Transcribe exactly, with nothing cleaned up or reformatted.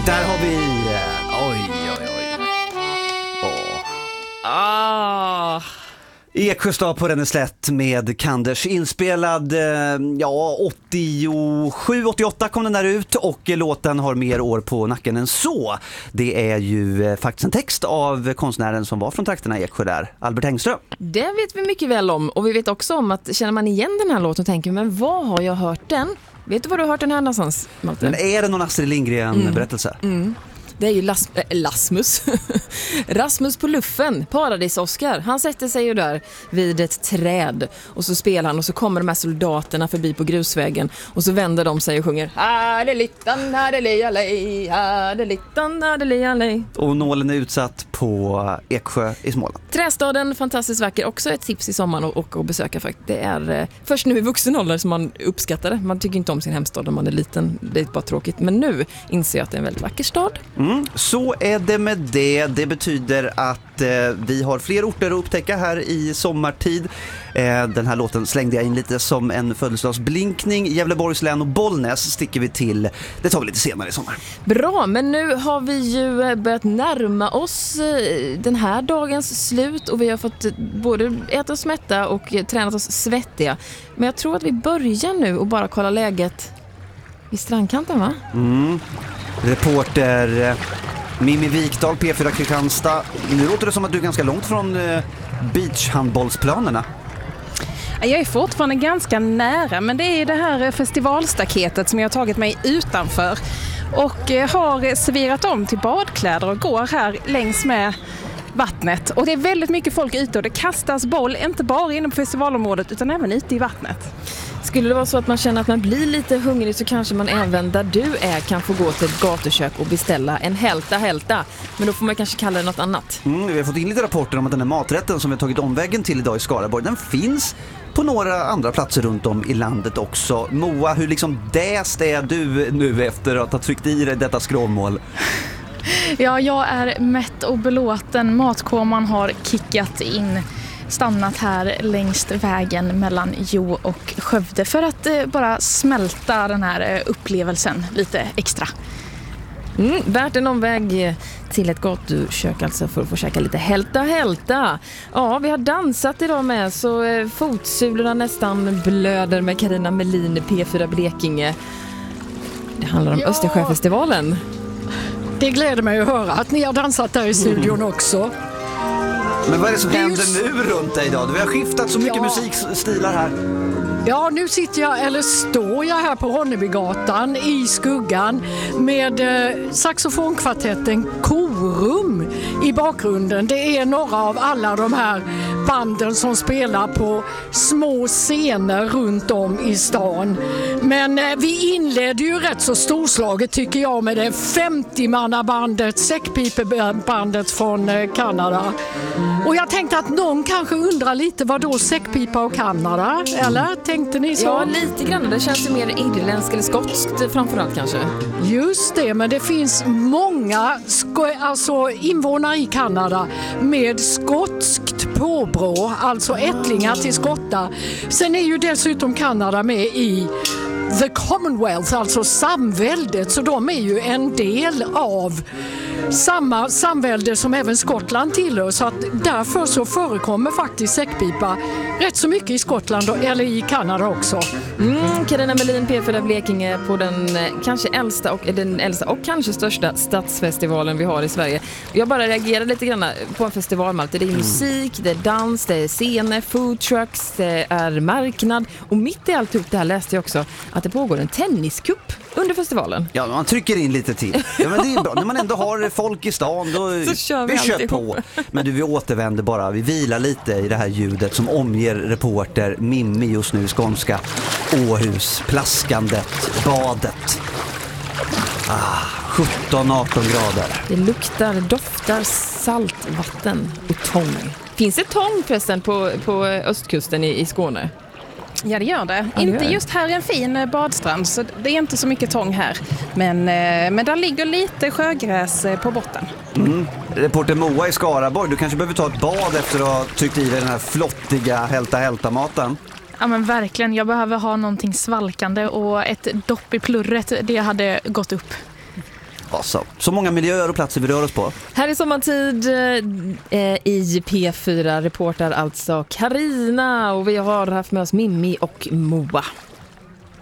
Där har vi... Oj, oj, oj. Åh. Ah... Eksjöstad på Ränneslätt med Kanders, inspelad ja, åttiosju åttioåtta kom den där ut, och låten har mer år på nacken än så. Det är ju faktiskt en text av konstnären som var från trakterna i Eksjö där, Albert Engström. Det vet vi mycket väl om, och vi vet också om att känner man igen den här låten och tänker, men vad har jag hört den? Vet du vad du har hört den här någonstans, Malte? Men är det någon Astrid Lindgren-berättelse? Mm. Mm. Det är ju Las- äh, Lasmus Rasmus på luffen, Paradis-Oscar. Han sätter sig ju där vid ett träd, och så spelar han, och så kommer de här soldaterna förbi på grusvägen, och så vänder de sig och sjunger Hadelittan, hadelialej, hadelittan, hadelialej. Och nålen är utsatt på Eksjö i Småland. Trästaden, fantastiskt vacker. Också ett tips i sommaren att åka och besöka faktiskt. Det är eh, först nu i vuxen ålder som man uppskattar det. Man tycker inte om sin hemstad när man är liten. Det är bara tråkigt. Men nu inser jag att det är en väldigt vacker stad. Mm, så är det med det. Det betyder att eh, vi har fler orter att upptäcka här i sommartid. Eh, den här låten slängde jag in lite som en födelsedagsblinkning. Gävleborgs län och Bollnäs sticker vi till. Det tar vi lite senare i sommar. Bra, men nu har vi ju börjat närma oss eh, den här dagens slut, och vi har fått både äta oss mätta och eh, tränat oss svettiga. Men jag tror att vi börjar nu och bara kolla läget vid strandkanten, va? Mm. Reporter eh, Mimmi Wikdahl, P fyra Kristianstad. Nu låter det som att du är ganska långt från eh, beachhandbollsplanerna. Jag är fortfarande ganska nära, men det är det här festivalstaketet som jag har tagit mig utanför och har serverat om till badkläder och går här längs med vattnet. Och det är väldigt mycket folk ute, och det kastas boll, inte bara inom festivalområdet utan även ute i vattnet. Skulle det vara så att man känner att man blir lite hungrig, så kanske man även där du är kan få gå till ett gatukök och beställa en hälta hälta. Men då får man kanske kalla det något annat. Mm, vi har fått in lite rapporter om att den här maträtten som vi har tagit omvägen till idag i Skaraborg, den finns på några andra platser runt om i landet också. Moa, hur liksom däst är du nu efter att ha tryckt i dig detta skråmål? Ja, jag är mätt och belåten. Matkoman har kickat in, stannat här längs vägen mellan Jo och Skövde för att eh, bara smälta den här eh, upplevelsen lite extra. Mm, värt en omväg till ett gatukök alltså för att få käka lite hälta hälta. Ja, vi har dansat idag med, så eh, fotsulorna nästan blöder med Carina Melin, P fyra Blekinge. Det handlar om ja. Östersjöfestivalen. Det gläder mig att höra att ni har dansat där i studion mm. också. Men vad är det som det händer just... nu runt dig idag? Vi har skiftat så mycket ja. musikstilar här. Ja, nu sitter jag, eller står jag här på Ronnebygatan i skuggan med eh, saxofonkvartetten Korum i bakgrunden. Det är några av alla de här banden som spelar på små scener runt om i stan. Men eh, vi inledde ju rätt så storslaget tycker jag med det femtio-mannabandet, säckpipebandet från eh, Kanada. Och jag tänkte att någon kanske undrar lite vad då säckpipa och Kanada, eller? Tänkte ni så? Ja, lite grann. Det känns ju mer irländskt eller skotskt framförallt kanske. Just det, men det finns många sko- alltså invånare i Kanada med skotskt påbrå, alltså ättlingar till skottar. Sen är ju dessutom Kanada med i The Commonwealth, alltså samväldet, så de är ju en del av samma samvälde som även Skottland tillhör, så att därför så förekommer faktiskt säckpipa rätt så mycket i Skottland och, eller i Kanada också. Mm, Carina Melin, P fyra Blekinge på den eh, kanske äldsta och den äldsta och kanske största stadsfestivalen vi har i Sverige. Jag bara reagerade lite grann på en festival, Malte. Det är musik, det är dans, det är scener, food trucks, det är marknad, och mitt i allt upp det här läste jag också att det pågår en tenniscup under festivalen. Ja, man trycker in lite till. Ja, men det är bra. När man ändå har folk i stan, då så kör vi, vi kör på. på. Men du, vi återvänder bara. Vi vilar lite i det här ljudet som omger reporter Mimmi just nu i skånska Åhus. Plaskandet, badet. Ah, sjutton arton grader. Det luktar, doftar saltvatten och tång. Finns det tång förresten på, på östkusten i, i Skåne? Ja, det gör det. Ja, inte det gör. just här är en fin badstrand, så det är inte så mycket tång här. Men, men där ligger lite sjögräs på botten. Mm. Reporter Moa i Skaraborg, du kanske behöver ta ett bad efter att ha tryckt i dig den här flottiga hälta-hälta-maten. Ja, men verkligen. Jag behöver ha någonting svalkande, och ett dopp i plurret, det hade gått upp. Så, så många miljöer och platser vi rör oss på. Här i sommartid eh, i P fyra reportar alltså Karina och vi har haft med oss Mimmi och Moa.